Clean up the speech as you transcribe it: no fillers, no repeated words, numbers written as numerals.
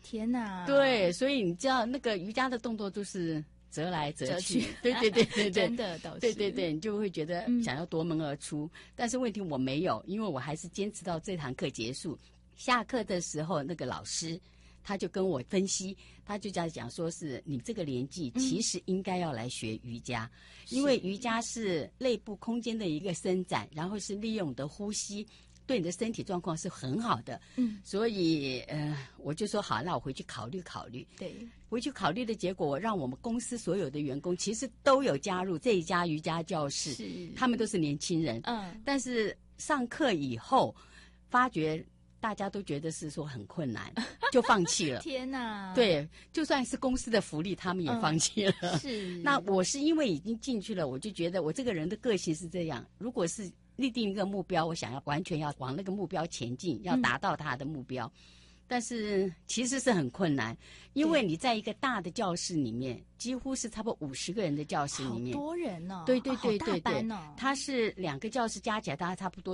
天哪！ 对，所以你知道那个瑜伽的动作就是折来折去，对对对对对， 真的倒是， 对对对，你就会觉得想要夺门而出。但是问题我没有，因为我还是坚持到这堂课结束。下课的时候，那个老师他就跟我分析，他就在讲说是你这个年纪其实应该要来学瑜伽，因为瑜伽是内部空间的一个伸展，然后是利用你的呼吸。对你的身体状况是很好的，所以我就说好，那我回去考虑考虑。 对， 回去考虑的结果，让我们公司所有的员工其实都有加入这一家瑜伽教室，他们都是年轻人，但是上课以后发觉大家都觉得是说很困难，就放弃了。 天哪！ 对，就算是公司的福利，他们也放弃了。 是， 那我是因为已经进去了，我就觉得我这个人的个性是这样，如果是立定一个目标，我想要完全要往那个目标前进，要达到他的目标，但是其实是很困难，因为你在一个大的教室里面，几乎是差不多50个人的教室里面， 好多人哦， 对对对对对， 好大班哦， 它是2个教室加起来大概差不多